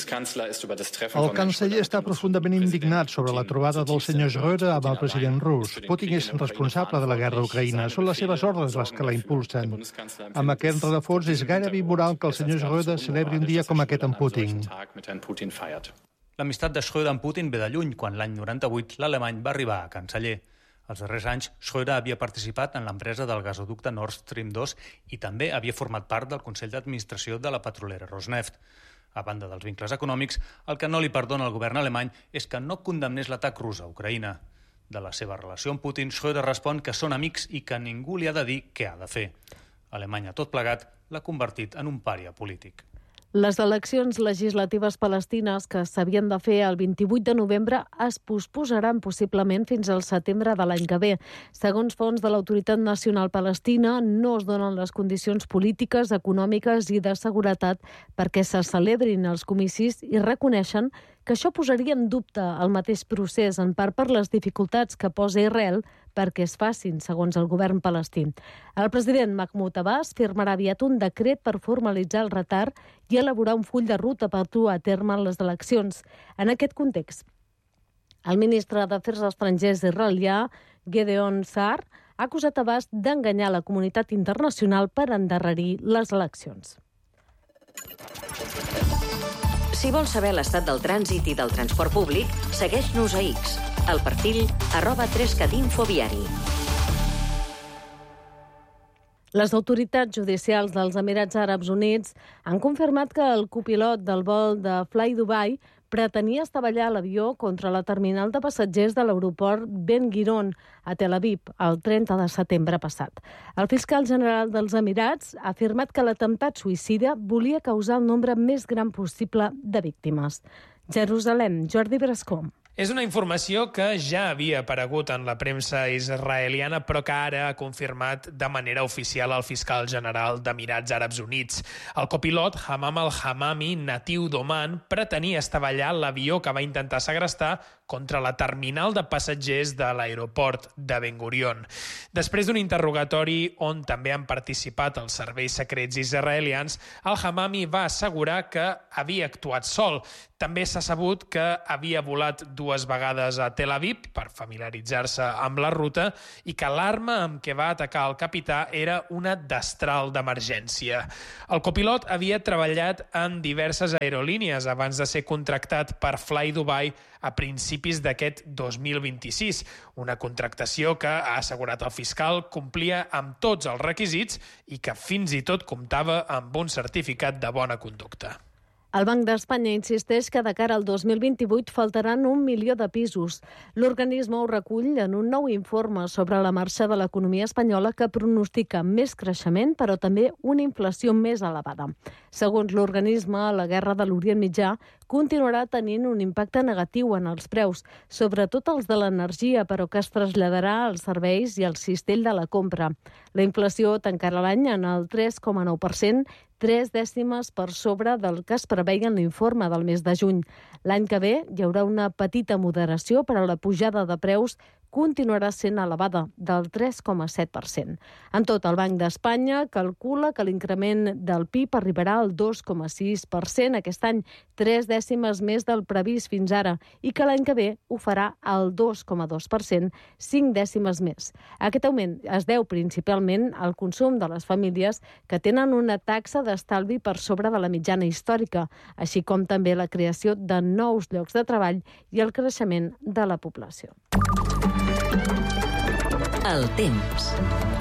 El canceller està profundament indignat sobre la trobada del senyor Schröder amb el president rus. Putin és responsable de la guerra a Ucraïna. Són les seves ordres les que la impulsen. Amb aquest rerefons és gairebé immoral que el senyor Schröder celebri un dia com aquest amb Putin. L'amistat de Schröder amb Putin ve de lluny, quan l'any 98 l'alemany va arribar a canceller. Els darrers anys, Schröder havia participat en l'empresa del gasoducte Nord Stream 2 i també havia format part del Consell d'Administració de la petrolera Rosneft. A banda dels vincles econòmics, el que no li perdona al govern alemany és que no condemnés l'atac rus a Ucraïna. De la seva relació amb Putin, Schröder respon que són amics i que ningú li ha de dir què ha de fer. Alemanya, tot plegat, l'ha convertit en un pària polític. Les eleccions legislatives palestines que s'havien de fer el 28 de novembre es posposaran possiblement fins al setembre de l'any que ve. Segons fonts de l'Autoritat Nacional Palestina, no es donen les condicions polítiques, econòmiques i de seguretat perquè se celebrin els comicis i reconeixen que això posaria en dubte el mateix procés, en part per les dificultats que posa Israel perquè es facin, segons el govern palestí. El president Mahmoud Abbas firmarà aviat un decret per formalitzar el retard i elaborar un full de ruta per dur a terme les eleccions. En aquest context, el ministre d'Afers Estrangers israelià, Gideon Sa'ar, ha acusat Abbas d'enganyar la comunitat internacional per endarrerir les eleccions. Si vols saber l'estat del trànsit i del transport públic, segueix-nos a X, al perfil @3catinfoviari. Les autoritats judicials dels Emirats Àrabs Units han confirmat que el copilot del vol de Fly Dubai pretenia estavellar l'avió contra la terminal de passatgers de l'aeroport Ben Gurion a Tel Aviv el 30 de setembre passat. El fiscal general dels Emirats ha afirmat que l'atemptat suïcida volia causar el nombre més gran possible de víctimes. Jerusalem, Jordi Brascó. És una informació que ja havia aparegut en la premsa israeliana, però que ara ha confirmat de manera oficial el fiscal general d'Emirats Àrabs Units. El copilot Hammam al-Hammami, natiu d'Oman, pretenia estavellar l'avió que va intentar segrestar contra la terminal de passatgers de l'aeroport de Ben Gurion. Després d'un interrogatori on també han participat els serveis secrets israelians, al-Hammami va assegurar que havia actuat sol. També s'ha sabut que havia volat 2 vegades a Tel Aviv per familiaritzar-se amb la ruta i que l'arma amb què va atacar el capità era una destral d'emergència. El copilot havia treballat en diverses aerolínies abans de ser contractat per Fly Dubai a principis d'aquest 2026, una contractació que, ha assegurat el fiscal, complia amb tots els requisits i que fins i tot comptava amb un certificat de bona conducta. El Banc d'Espanya insisteix que de cara al 2028 faltaran 1 milió de pisos. L'organisme ho recull en un nou informe sobre la marxa de l'economia espanyola que pronostica més creixement, però també una inflació més elevada. Segons l'organisme, la guerra de l'Orient Mitjà continuarà tenint un impacte negatiu en els preus, sobretot els de l'energia, però que es traslladarà als serveis i al cistell de la compra. La inflació tancarà l'any en el 3,9%, 3 dècimes per sobre del que es preveia en l'informe del mes de juny. L'any que ve hi haurà una petita moderació, però la pujada de preus continuarà sent elevada, del 3,7%. En tot, el Banc d'Espanya calcula que l'increment del PIB arribarà al 2,6% aquest any, 3 dècimes més del previst fins ara, i que l'any que ve ho farà al 2,2%, 5 dècimes més. Aquest augment es deu principalment al consum de les famílies que tenen una taxa d'estalvi per sobre de la mitjana històrica, així com també la creació de nous llocs de treball i el creixement de la població. El temps.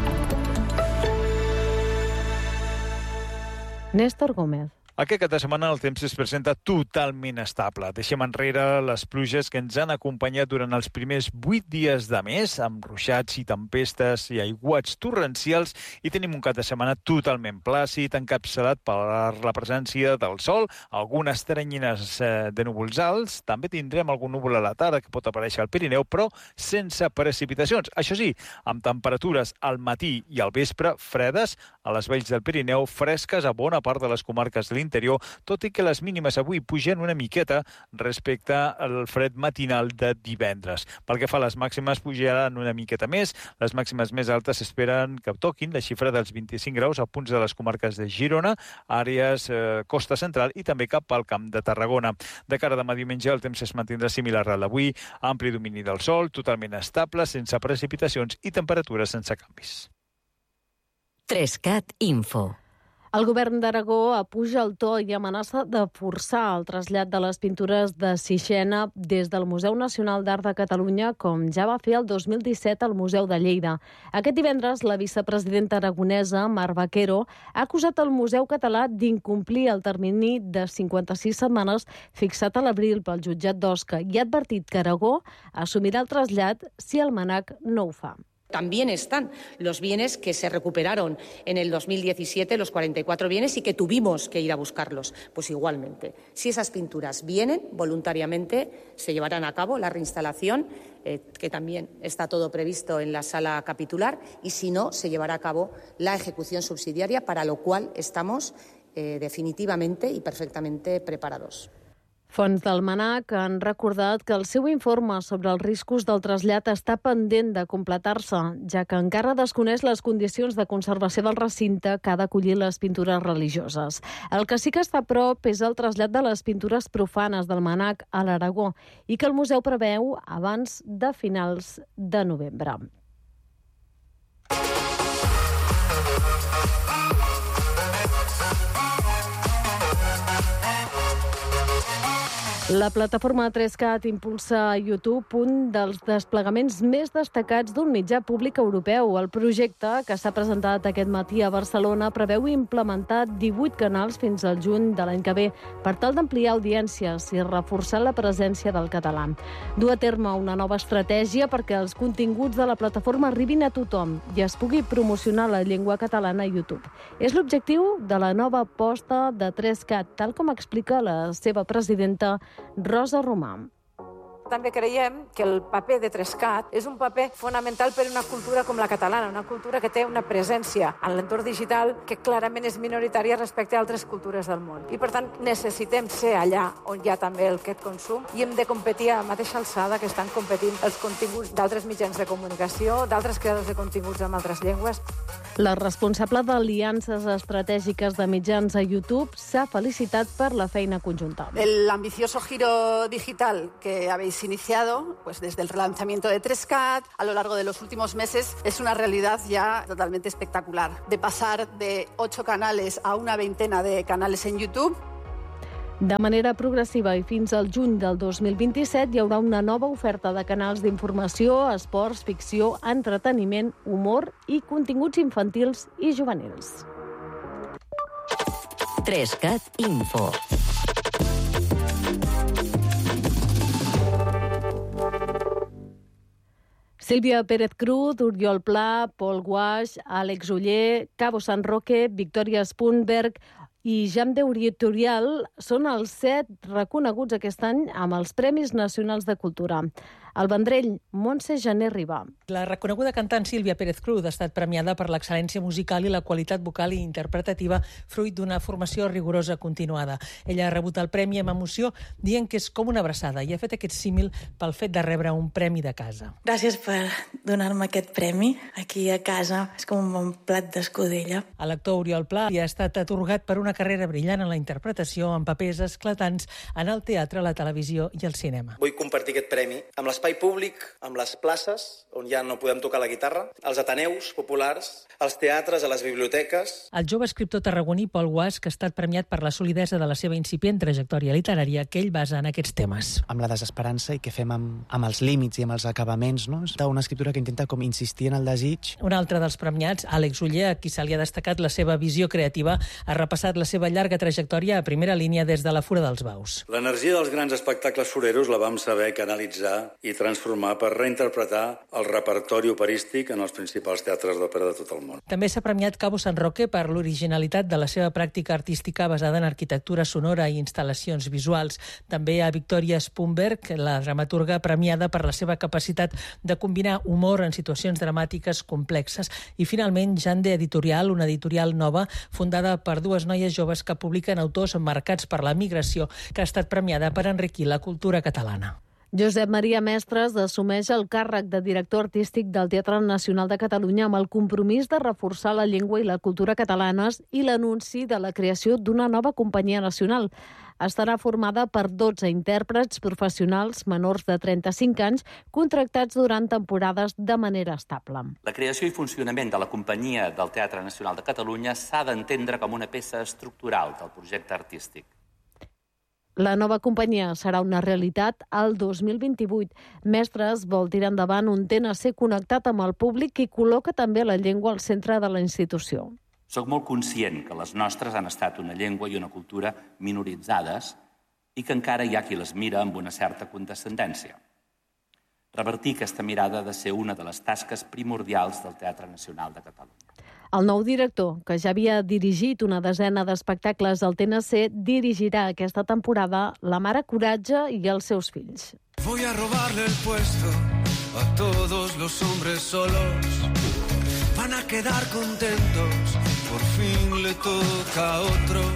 Néstor Gómez. Aquest cap de setmana el temps es presenta totalment estable. Deixem enrere les pluges que ens han acompanyat durant els primers 8 dies de mes, amb ruixats i tempestes i aiguats torrencials, i tenim un cap de setmana totalment plàcid, encapçalat per la presència del sol, algunes teranyines de núvols alts, també tindrem algun núvol a la tarda que pot aparèixer al Pirineu, però sense precipitacions. Això sí, amb temperatures al matí i al vespre fredes, a les valls del Pirineu, fresques a bona part de les comarques de l'interior, tot i que les mínimes avui pugen una miqueta respecte al fred matinal de divendres. Pel que fa a les màximes, pujaran una miqueta més. Les màximes més altes esperen que toquin la xifra dels 25 graus a punts de les comarques de Girona, àrees costa central i també cap al Camp de Tarragona. De cara a demà diumenge, el temps es mantindrà similar al d'avui, ampli domini del sol, totalment estable, sense precipitacions i temperatures sense canvis. 3CAT Info. El govern d'Aragó apuja el to i amenaça de forçar el trasllat de les pintures de Sixena des del Museu Nacional d'Art de Catalunya, com ja va fer el 2017 al Museu de Lleida. Aquest divendres, la vicepresidenta aragonesa, Mar Vaquero, ha acusat el Museu Català d'incomplir el termini de 56 setmanes fixat a l'abril pel jutjat d'Osca i ha advertit que Aragó assumirà el trasllat si el MNAC no ho fa. También están los bienes que se recuperaron en el 2017, los 44 bienes, y que tuvimos que ir a buscarlos. Pues igualmente, si esas pinturas vienen voluntariamente, se llevarán a cabo la reinstalación, que también está todo previsto en la sala capitular, y si no, se llevará a cabo la ejecución subsidiaria, para lo cual estamos definitivamente y perfectamente preparados. Fonts del MNAC han recordat que el seu informe sobre els riscos del trasllat està pendent de completar-se, ja que encara desconeix les condicions de conservació del recinte que ha d'acollir les pintures religioses. El que sí que està a prop és el trasllat de les pintures profanes del MNAC a l'Aragó i que el museu preveu abans de finals de novembre. La plataforma 3CAT impulsa a YouTube un dels desplegaments més destacats d'un mitjà públic europeu. El projecte, que s'ha presentat aquest matí a Barcelona, preveu implementar 18 canals fins al juny de l'any que ve per tal d'ampliar audiències i reforçar la presència del català. Du a terme una nova estratègia perquè els continguts de la plataforma arribin a tothom i es pugui promocionar la llengua catalana a YouTube. És l'objectiu de la nova aposta de 3CAT, tal com explica la seva presidenta Rosa Romà. També creiem que el paper de 3CAT és un paper fonamental per a una cultura com la catalana, una cultura que té una presència en l'entorn digital que clarament és minoritària respecte a altres cultures del món. I, per tant, necessitem ser allà on hi ha també aquest consum i hem de competir a la mateixa alçada que estan competint els continguts d'altres mitjans de comunicació, d'altres creadors de continguts en altres llengües. La responsable d'aliances estratègiques de mitjans a YouTube s'ha felicitat per la feina conjunta. El ambicioso giro digital que habéis iniciado, pues desde el relanzamiento de 3CAT a lo largo de los últimos meses, es una realidad ya totalmente espectacular. De pasar de 8 canales a una veintena de canales en YouTube. De manera progressiva i fins al juny del 2027 hi haurà una nova oferta de canals d'informació, esports, ficció, entreteniment, humor i continguts infantils i juvenils. 3CAT Info. Sílvia Pérez Cruz, Oriol Pla, Pol Guaix, Àlex Oller, Cabo San Roque, Victòria Spunberg i Jam d'Oritorial són els 7 reconeguts aquest any amb els Premis Nacionals de Cultura. Al Vendrell, Montse Jané Ribà. La reconeguda cantant Sílvia Pérez Cruz ha estat premiada per l'excel·lència musical i la qualitat vocal i interpretativa fruit d'una formació rigorosa continuada. Ella ha rebut el premi amb emoció dient que és com una abraçada i ha fet aquest símil pel fet de rebre un premi de casa. Gràcies per donar-me aquest premi aquí a casa. És com un bon plat d'escudella. A l'actor Oriol Pla li ha estat atorgat per una carrera brillant en la interpretació amb papers esclatants en el teatre, la televisió i el cinema. Vull compartir aquest premi amb l'espai públic, amb les places, on ja no podem tocar la guitarra, als ateneus populars, als teatres, a les biblioteques. El jove escriptor tarragoní Pol Guaix, que ha estat premiat per la solidesa de la seva incipient trajectòria literària que ell basa en aquests temes. Amb la desesperança i què fem amb els límits i amb els acabaments, no? És una escriptura que intenta com insistir en el desig. Un altre dels premiats, Àlex Oller, a qui se li ha destacat la seva visió creativa, ha repassat la seva llarga trajectòria a primera línia des de la Fura dels Baus. L'energia dels grans espectacles foreros la vam saber canalitzar i transformar per reinterpretar el repertori operístic en els principals teatres d'òpera de tot el món. També s'ha premiat Cabo San Roque per l'originalitat de la seva pràctica artística basada en arquitectura sonora i instal·lacions visuals. També a Victòria Spunberg, la dramaturga premiada per la seva capacitat de combinar humor en situacions dramàtiques complexes. I finalment, Jande Editorial, una editorial nova fundada per 2 noies joves que publiquen autors marcats per la migració, que ha estat premiada per enriquir la cultura catalana. Josep Maria Mestres assumeix el càrrec de director artístic del Teatre Nacional de Catalunya amb el compromís de reforçar la llengua i la cultura catalanes i l'anunci de la creació d'una nova companyia nacional. Estarà formada per 12 intèrprets professionals menors de 35 anys contractats durant temporades de manera estable. La creació i funcionament de la companyia del Teatre Nacional de Catalunya s'ha d'entendre com una peça estructural del projecte artístic. La nova companyia serà una realitat al 2028. Mestres vol tirar endavant un TNC connectat amb el públic i col·loca també la llengua al centre de la institució. Soc molt conscient que les nostres han estat una llengua i una cultura minoritzades i que encara hi ha qui les mira amb una certa condescendència. Revertir aquesta mirada ha de ser una de les tasques primordials del Teatre Nacional de Catalunya. El nou director, que ja havia dirigit una desena d'espectacles al TNC, dirigirà aquesta temporada La Mare Coratge i els seus fills. Voy a robarle el puesto a todos los hombres solos. Van a quedar contentos, por fin le toca a otro.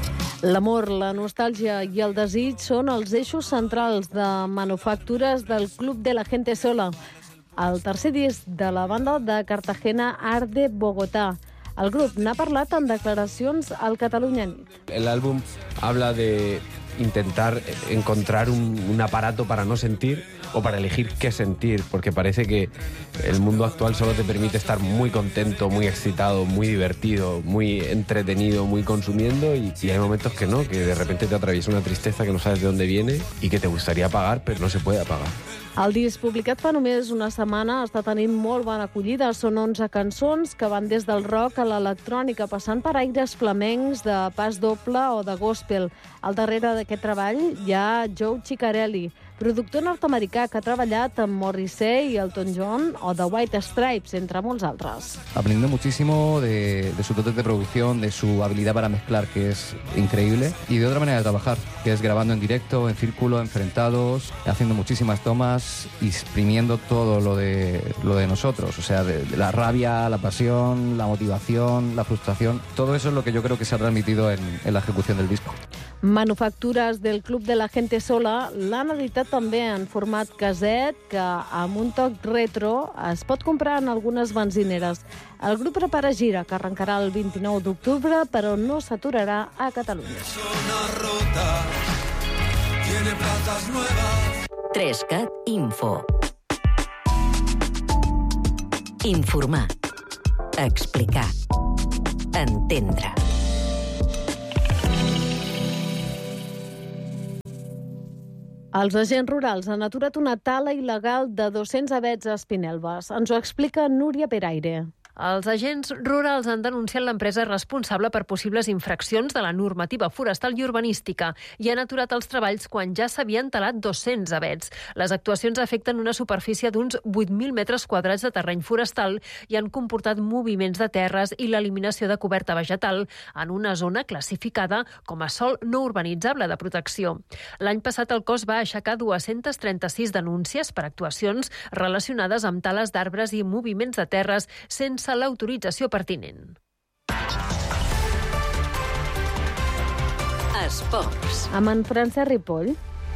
L'amor, la nostàlgia i el desig són els eixos centrals de Manufactures del Club de la Gente Sola, el tercer disc de la banda de Cartagena Art de Bogotá. El grup n'ha parlat en declaracions al Catalunya Nit. El álbum habla de intentar encontrar un aparato para no sentir o para elegir qué sentir, porque parece que el mundo actual solo te permite estar muy contento, muy excitado, muy divertido, muy entretenido, muy consumiendo, y hay momentos que no, que de repente te atraviesa una tristeza que no sabes de dónde viene y que te gustaría apagar, però no se puede apagar. El disc, publicat fa només una setmana, està tenint molt bona acollida. Són 11 cançons que van des del rock a l'electrònica, passant per aires flamencs, de pas doble o de gospel. Al darrere d'aquest treball hi ha Joe Ciccarelli, productor nord-americà que ha treballat amb Morrissey, Elton John o The White Stripes, entre molts altres. Aprendiendo muchísimo de su dotes de producción, de su habilidad para mezclar, que es increíble, y de otra manera de trabajar, que es grabando en directo, en círculo, enfrentados, haciendo muchísimas tomas, exprimiendo todo lo de nosotros, o sea, de la rabia, la pasión, la motivación, la frustración. Todo eso es lo que yo creo que se ha transmitido en la ejecución del disco. Manufactures del Club de la Gente Sola l'han editat també en format caset, que amb un toc retro es pot comprar en algunes benzineres. El grup prepara gira, que arrencarà el 29 d'octubre, però no s'aturarà a Catalunya. 3CAT Info. Informar. Explicar. Entendre. Els agents rurals han aturat una tala il·legal de 200 avets a Espinelves. Ens ho explica Núria Peraire. Els agents rurals han denunciat l'empresa responsable per possibles infraccions de la normativa forestal i urbanística i han aturat els treballs quan ja s'havien talat 200 avets. Les actuacions afecten una superfície d'uns 8.000 metres quadrats de terreny forestal i han comportat moviments de terres i l'eliminació de coberta vegetal en una zona classificada com a sòl no urbanitzable de protecció. L'any passat el cos va aixecar 236 denúncies per actuacions relacionades amb tales d'arbres i moviments de terres sense l'autorització pertinent. Esports. Amb en Francesc Ripoll.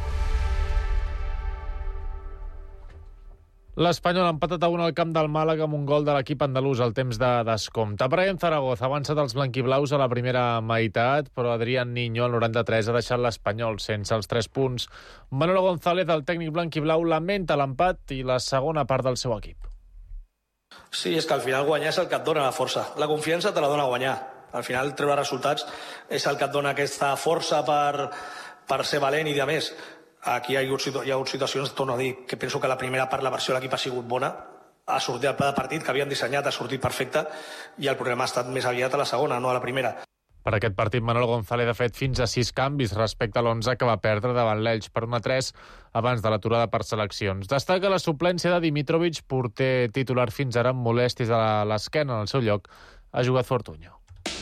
L'Espanyol ha empatat a 1 al camp del Màlaga amb un gol de l'equip andalús al temps de descompte. Brian Zaragoza ha avançat els blanquiblaus a la primera meitat, però Adrián Niño al 93 ha deixat l'Espanyol sense els 3 punts. Manolo González, el tècnic blanquiblau, lamenta l'empat i la segona part del seu equip. Sí, és que al final guanyar és el que et dona la força. La confiança te la dona guanyar. Al final treure resultats és el que et dona aquesta força per ser valent i de més. Aquí hi ha hagut situacions, torno a dir, que penso que la primera part la versió de l'equip ha sigut bona, ha sortit el pla de partit que havien dissenyat, ha sortit perfecte i el problema ha estat més aviat a la segona, no a la primera. Per aquest partit, Manolo González ha fet fins a 6 canvis respecte a l'11 que va perdre davant l'Elx per 1-3 abans de l'aturada per seleccions. Destaca la suplència de Dimitrovic, porter titular fins ara amb molèsties a l'esquena. En el seu lloc ha jugat Fortuño.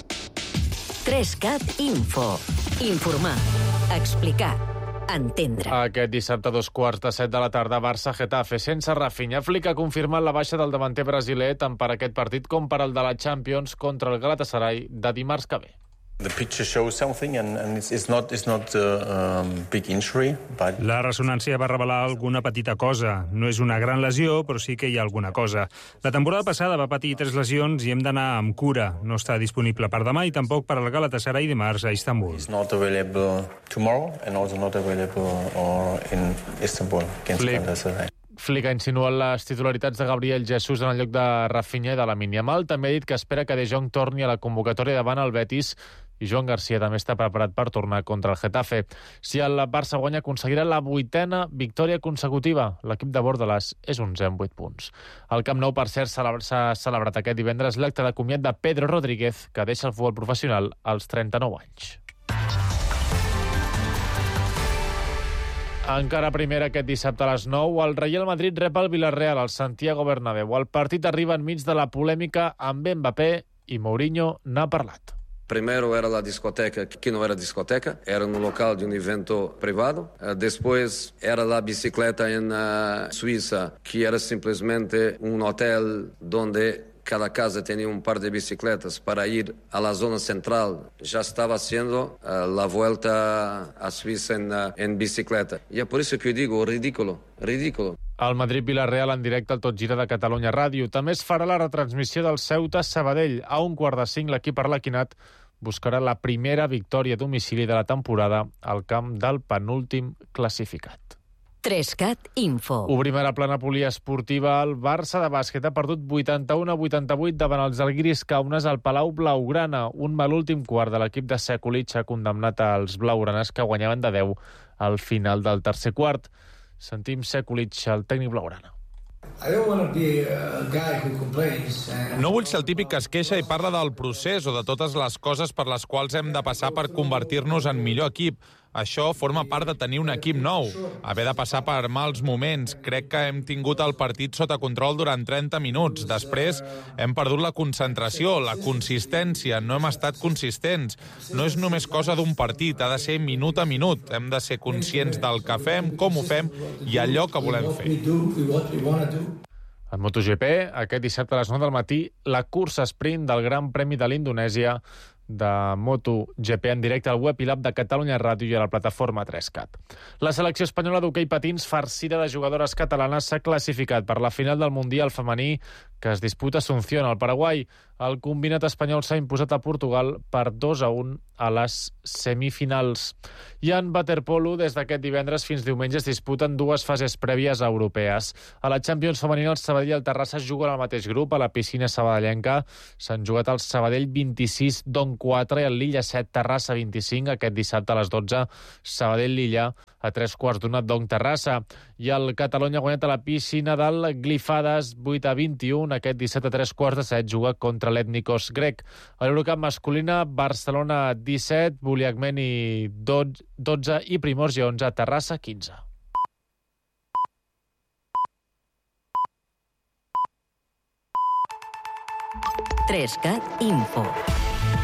3CAT Info. Informar. Explicar. Entendre. Aquest dissabte a 2:15 de la tarda, Barça-Getafe sense Rafinha. Flick ha confirmat la baixa del davanter brasiler tant per aquest partit com per el de la Champions contra el Galatasaray de dimarts que ve. The picture shows something and it's not a big injury, but... La ressonància va revelar alguna petita cosa. No és una gran lesió, però sí que hi ha alguna cosa. La temporada passada va patir 3 lesions i hem d'anar amb cura. No està disponible per demà i tampoc per al Galatasaray dimarts a Istanbul. It's not available tomorrow and also not available in Istanbul against Galatasaray. Flick ha insinuat les titularitats de Gabriel Jesús en el lloc de Rafinha i de Lamine Yamal. També ha dit que espera que De Jong torni a la convocatòria davant el Betis i Joan Garcia també està preparat per tornar contra el Getafe. Si el Barça guanya, aconseguirà la 8ª victòria consecutiva. L'equip de Bordalàs és 11 amb 8 punts. Al Camp Nou, per cert, s'ha celebrat aquest divendres l'acte de comiat de Pedro Rodríguez, que deixa el futbol professional als 39 anys. Encara primera aquest dissabte a les 9, el Real Madrid rep el Villarreal al Santiago Bernabéu. El partit arriba enmig de la polèmica amb Mbappé i Mourinho n'ha parlat. Primero era la discoteca, que no era discoteca, era un local de un evento privado. Después era la bicicleta en Suiza, que era simplemente un hotel donde cada casa tenía un par de bicicletas para ir a la zona central. Ya estaba haciendo la vuelta a Suiza en bicicleta. Y es por eso que yo digo, ridículo. El Madrid-Villarreal en directe al Tot Gira de Catalunya Ràdio. També es farà la retransmissió del Ceuta-Sabadell. A 1:45 l'equip arlequinat buscarà la primera victòria a domicili de la temporada al camp del penúltim classificat. 3CAT Info. Obrim ara plana poliesportiva. El Barça de bàsquet ha perdut 81-88 davant els Žalgiris Kaunas al Palau Blaugrana. Un mal últim quart de l'equip de Sekulic ha condemnat als blaugranes, que guanyaven de 10 al final del tercer quart. Sentim Sekulic, el tècnic blaugrana. No vull ser el típic que es queixa i parla del procés o de totes les coses per les quals hem de passar per convertir-nos en millor equip. Això forma part de tenir un equip nou, haver de passar per mals moments. Crec que hem tingut el partit sota control durant 30 minuts. Després hem perdut la concentració, la consistència, no hem estat consistents. No és només cosa d'un partit, ha de ser minut a minut. Hem de ser conscients del que fem, com ho fem i allò que volem fer. En MotoGP, aquest dissabte a les 9 del matí, la cursa sprint del Gran Premi de l'Indonèsia de MotoGP en directe al web i l'app de Catalunya Ràdio i a la plataforma 3CAT. La selecció espanyola d'hoquei patins, farcida de jugadores catalanes, s'ha classificat per la final del Mundial femení que es disputa a Asunción, al Paraguai. El combinat espanyol s'ha imposat a Portugal per 2-1 a les semifinals. I en waterpolo, des d'aquest divendres fins diumenge es disputen dues fases prèvies europees. A la Champions femenina, el Sabadell i el Terrassa juguen al mateix grup. A la piscina sabadellenca s'han jugat el Sabadell 26, Don 4 i el Lilla 7, Terrassa 25. Aquest dissabte a les 12, Sabadell-Lilla a 3:15, Don Terrassa. I el Catalunya ha guanyat a la piscina del Glifades 8-21. Aquest dissabte a 3:15 juga contra l'Ètnicos grec. A l'Eurocup masculina, Barcelona 17, Buliagmeni 12 i Primorge 11, Terrassa 15. Trescat Info.